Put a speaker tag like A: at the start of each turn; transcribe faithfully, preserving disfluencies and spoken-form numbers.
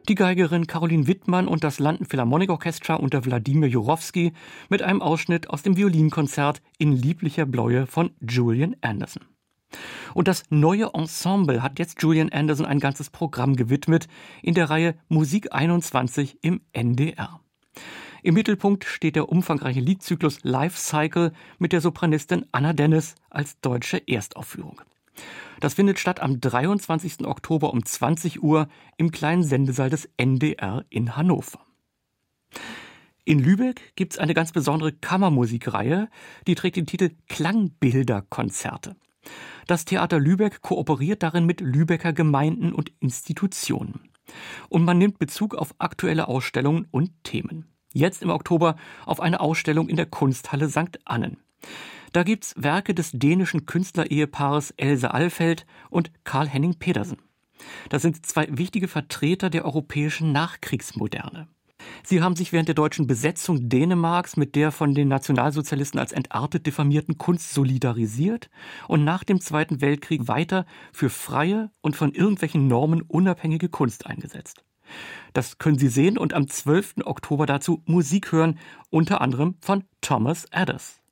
A: Die Geigerin Caroline Wittmann und das London Philharmonic Orchestra unter Wladimir Jurowski mit einem Ausschnitt aus dem Violinkonzert in lieblicher Bläue von Julian Anderson. Und das neue Ensemble hat jetzt Julian Anderson ein ganzes Programm gewidmet in der Reihe Musik einundzwanzig im N D R. Im Mittelpunkt steht der umfangreiche Liedzyklus Life Cycle mit der Sopranistin Anna Dennis als deutsche Erstaufführung. Das findet statt am dreiundzwanzigsten Oktober um zwanzig Uhr im kleinen Sendesaal des N D R in Hannover. In Lübeck gibt es eine ganz besondere Kammermusikreihe, die trägt den Titel Klangbilderkonzerte. Das Theater Lübeck kooperiert darin mit Lübecker Gemeinden und Institutionen. Und man nimmt Bezug auf aktuelle Ausstellungen und Themen. Jetzt im Oktober auf eine Ausstellung in der Kunsthalle Sankt Annen. Da gibt's Werke des dänischen Künstlerehepaares Else Alfeld und Karl-Henning Pedersen. Das sind zwei wichtige Vertreter der europäischen Nachkriegsmoderne. Sie haben sich während der deutschen Besetzung Dänemarks mit der von den Nationalsozialisten als entartet diffamierten Kunst solidarisiert und nach dem Zweiten Weltkrieg weiter für freie und von irgendwelchen Normen unabhängige Kunst eingesetzt. Das können Sie sehen und am zwölften Oktober dazu Musik hören, unter anderem von Thomas Adders.